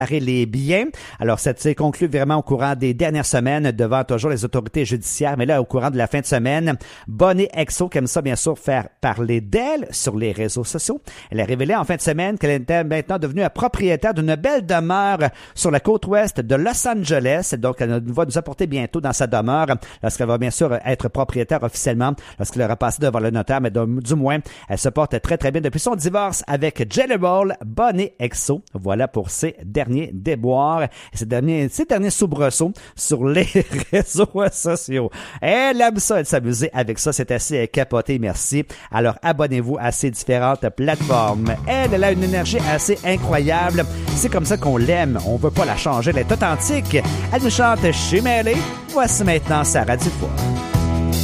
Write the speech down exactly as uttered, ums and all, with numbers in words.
les biens. Alors, ça s'est conclu vraiment au courant des dernières semaines devant toujours les autorités judiciaires. Mais là, au courant de la fin de semaine, Bonnie Exo, qui aime ça, bien sûr, faire parler d'elle sur les réseaux sociaux. Elle a révélé en fin de semaine qu'elle était maintenant devenue propriétaire d'une belle demeure sur la côte ouest de Los Angeles. Donc, elle va nous apporter bientôt dans sa demeure lorsqu'elle va bien sûr être propriétaire officiellement, lorsqu'elle aura passé devant le notaire. Mais du moins, elle se porte très, très bien depuis son divorce avec Jelly Roll, Bonnie Exo. Voilà pour ses derniers déboires, ces derniers, ces derniers soubresauts sur les réseaux sociaux. Elle aime ça, elle s'amuser avec ça, c'est assez capoté, merci. Alors abonnez-vous à ces différentes plateformes. Elle, elle a une énergie assez incroyable. C'est comme ça qu'on l'aime. On veut pas la changer, elle est authentique. Elle nous chante chez Mêlée. Voici maintenant Sarah Dufour.